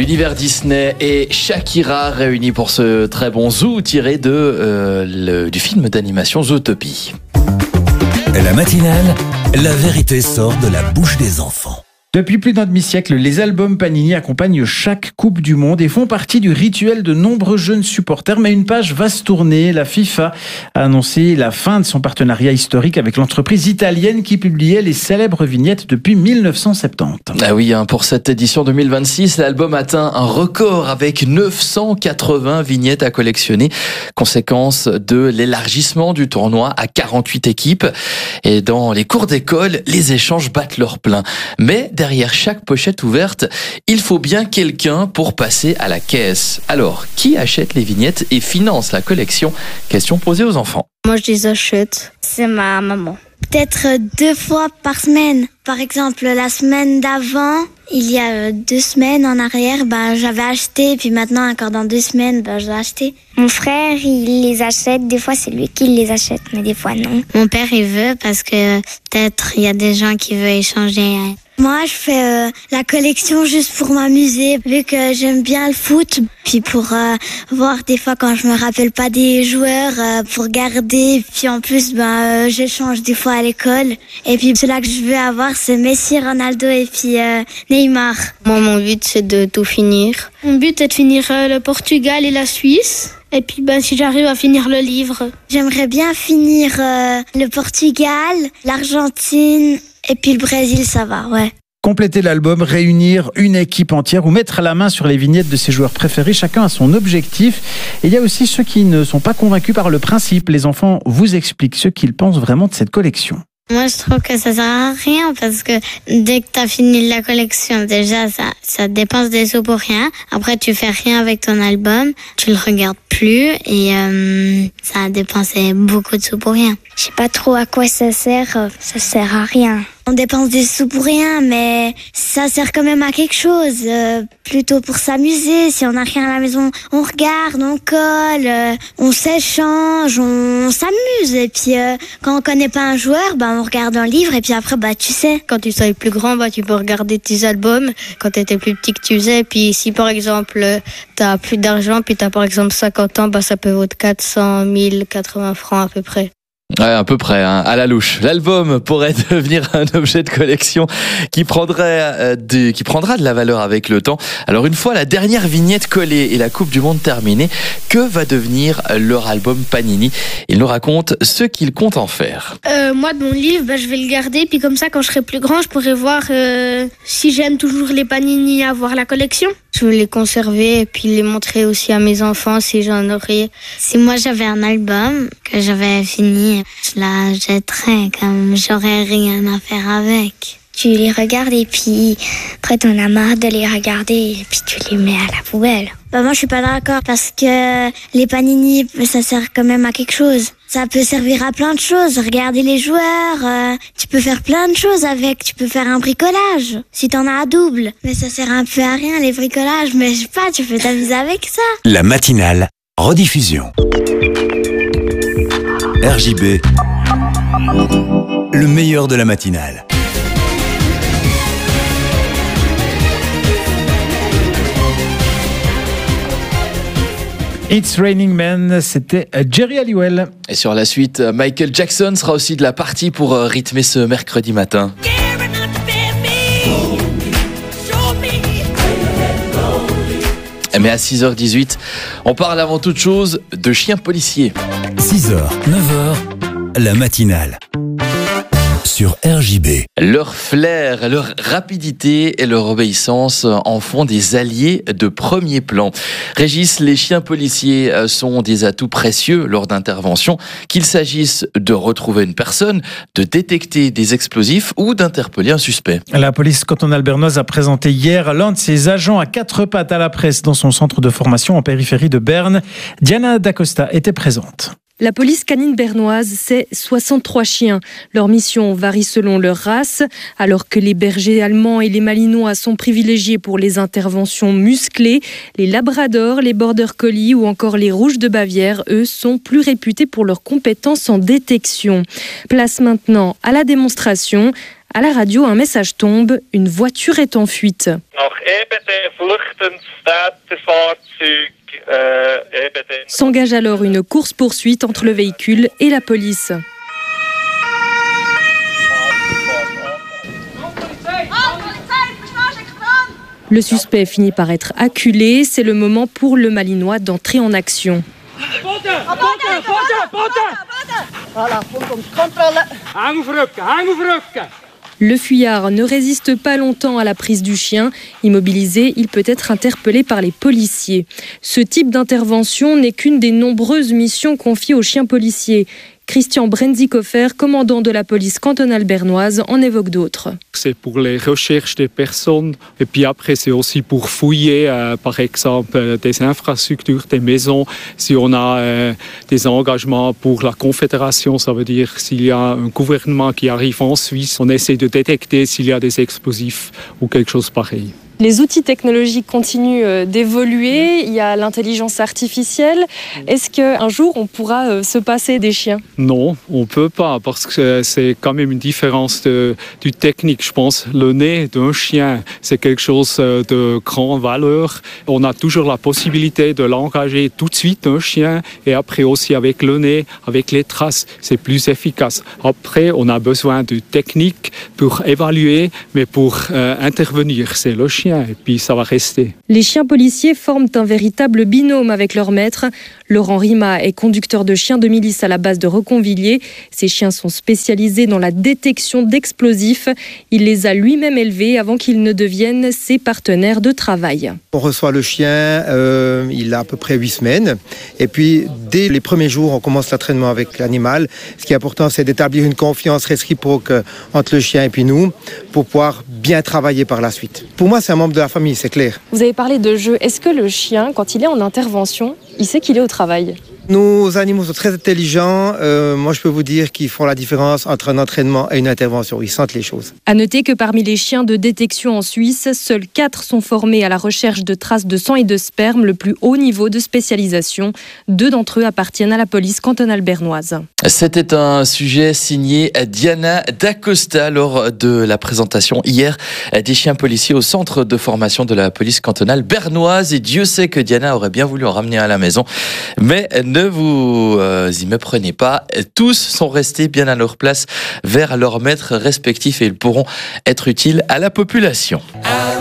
L'univers Disney et Shakira réunis pour ce très bon zoo tiré du film d'animation Zootopie. La matinale, la vérité sort de la bouche des enfants. Depuis plus d'un demi-siècle, les albums Panini accompagnent chaque Coupe du Monde et font partie du rituel de nombreux jeunes supporters. Mais une page va se tourner. La FIFA a annoncé la fin de son partenariat historique avec l'entreprise italienne qui publiait les célèbres vignettes depuis 1970. Ah oui, pour cette édition 2026, l'album atteint un record avec 980 vignettes à collectionner. Conséquence de l'élargissement du tournoi à 48 équipes. Et dans les cours d'école, les échanges battent leur plein. Mais derrière chaque pochette ouverte, il faut bien quelqu'un pour passer à la caisse. Alors, qui achète les vignettes et finance la collection? Question posée aux enfants. Moi, je les achète. C'est ma maman. Peut-être 2 fois par semaine. Par exemple, la semaine d'avant, il y a 2 semaines en arrière, j'avais acheté. Puis maintenant, encore dans 2 semaines, je dois acheter. Mon frère, il les achète. Des fois, c'est lui qui les achète, mais des fois, non. Mon père, il veut parce que peut-être il y a des gens qui veulent échanger. Moi, je fais la collection juste pour m'amuser, vu que j'aime bien le foot. Puis pour voir des fois quand je me rappelle pas des joueurs, pour garder. Puis en plus, j'échange des fois à l'école. Et puis ceux-là que je veux avoir, c'est Messi, Ronaldo et puis Neymar. Moi, mon but, c'est de tout finir. Mon but est de finir le Portugal et la Suisse. Et puis si j'arrive à finir le livre. J'aimerais bien finir le Portugal, l'Argentine et puis le Brésil, ça va, ouais. Compléter l'album, réunir une équipe entière ou mettre la main sur les vignettes de ses joueurs préférés, chacun a son objectif. Et il y a aussi ceux qui ne sont pas convaincus par le principe. Les enfants vous expliquent ce qu'ils pensent vraiment de cette collection. Moi, je trouve que ça sert à rien parce que dès que t'as fini la collection, déjà, ça dépense des sous pour rien. Après, tu fais rien avec ton album, tu le regardes plus et ça a dépensé beaucoup de sous pour rien. Je sais pas trop à quoi ça sert à rien. On dépense des sous pour rien, mais ça sert quand même à quelque chose. Plutôt pour s'amuser. Si on n'a rien à la maison, on regarde, on colle, on s'échange, on s'amuse. Et puis quand on connaît pas un joueur, on regarde un livre et puis après, tu sais. Quand tu seras plus grand, tu peux regarder tes albums. Quand tu étais plus petit que tu faisais. Puis si par exemple, t'as plus d'argent, puis t'as par exemple 50 ans, ça peut vaut 400 000, 80 francs à peu près. Ouais, à peu près, à la louche. L'album pourrait devenir un objet de collection qui prendra de la valeur avec le temps. Alors une fois la dernière vignette collée et la Coupe du Monde terminée, que va devenir leur album Panini? Il nous raconte ce qu'il compte en faire. Moi, de mon livre, je vais le garder. Puis comme ça, quand je serai plus grand, je pourrai voir si j'aime toujours les Panini, avoir la collection. Je veux les conserver et puis les montrer aussi à mes enfants si j'en aurais. Si moi j'avais un album que j'avais fini, je la jetterais comme j'aurais rien à faire avec. Tu les regardes et puis après t'en as marre de les regarder et puis tu les mets à la poubelle. Moi je suis pas d'accord parce que les Panini, ça sert quand même à quelque chose. Ça peut servir à plein de choses. Regarder les joueurs, tu peux faire plein de choses avec. Tu peux faire un bricolage si t'en as à double. Mais ça sert un peu à rien les bricolages. Mais je sais pas, tu peux t'amuser avec ça. La matinale, rediffusion. RJB, le meilleur de la matinale. It's Raining Men, c'était Jerry Halliwell. Et sur la suite, Michael Jackson sera aussi de la partie pour rythmer ce mercredi matin. Mais à 6h18, on parle avant toute chose de chiens policiers. 6h, 9h, la matinale. Sur RJB. Leur flair, leur rapidité et leur obéissance en font des alliés de premier plan. Régis, les chiens policiers sont des atouts précieux lors d'interventions, qu'il s'agisse de retrouver une personne, de détecter des explosifs ou d'interpeller un suspect. La police cantonale bernoise a présenté hier l'un de ses agents à 4 pattes à la presse dans son centre de formation en périphérie de Berne. Diana Dacosta était présente. La police canine bernoise, c'est 63 chiens. Leur mission varie selon leur race, alors que les bergers allemands et les malinois sont privilégiés pour les interventions musclées. Les labradors, les border collies ou encore les rouges de Bavière, eux, sont plus réputés pour leurs compétences en détection. Place maintenant à la démonstration. À la radio, un message tombe, une voiture est en fuite. Nach eben der Fluchtens S'engage alors une course-poursuite entre le véhicule et la police. Le suspect finit par être acculé. C'est le moment pour le Malinois d'entrer en action. Le fuyard ne résiste pas longtemps à la prise du chien. Immobilisé, il peut être interpellé par les policiers. Ce type d'intervention n'est qu'une des nombreuses missions confiées aux chiens policiers. Christian Brenzikofer, commandant de la police cantonale bernoise, en évoque d'autres. C'est pour les recherches des personnes et puis après c'est aussi pour fouiller par exemple des infrastructures, des maisons. Si on a des engagements pour la Confédération, ça veut dire s'il y a un gouvernement qui arrive en Suisse, on essaie de détecter s'il y a des explosifs ou quelque chose pareil. Les outils technologiques continuent d'évoluer, il y a l'intelligence artificielle. Est-ce qu'un jour on pourra se passer des chiens ? Non, on ne peut pas parce que c'est quand même une différence du technique. Je pense le nez d'un chien, c'est quelque chose de grande valeur. On a toujours la possibilité de l'engager tout de suite un chien et après aussi avec le nez, avec les traces, c'est plus efficace. Après, on a besoin de technique pour évaluer, mais pour intervenir, c'est le chien. Et puis ça va rester. Les chiens policiers forment un véritable binôme avec leur maître. Laurent Rima est conducteur de chiens de milice à la base de Reconvilliers. Ces chiens sont spécialisés dans la détection d'explosifs. Il les a lui-même élevés avant qu'ils ne deviennent ses partenaires de travail. On reçoit le chien, il a à peu près 8 semaines. Et puis, dès les premiers jours, on commence l'entraînement avec l'animal. Ce qui est important, c'est d'établir une confiance réciproque entre le chien et puis nous, pour pouvoir bien travailler par la suite. Pour moi, c'est un membre de la famille, c'est clair. Vous avez parlé de jeu. Est-ce que le chien, quand il est en intervention, il sait qu'il est au travail ? Nos animaux sont très intelligents. Moi, je peux vous dire qu'ils font la différence entre un entraînement et une intervention. Ils sentent les choses. À noter que parmi les chiens de détection en Suisse, seuls 4 sont formés à la recherche de traces de sang et de sperme, le plus haut niveau de spécialisation. 2 d'entre eux appartiennent à la police cantonale bernoise. C'était un sujet signé Diana Dacosta lors de la présentation hier des chiens policiers au centre de formation de la police cantonale bernoise. Et Dieu sait que Diana aurait bien voulu en ramener à la maison. Mais ne vous y méprenez pas. Tous sont restés bien à leur place vers leurs maîtres respectifs et ils pourront être utiles à la population.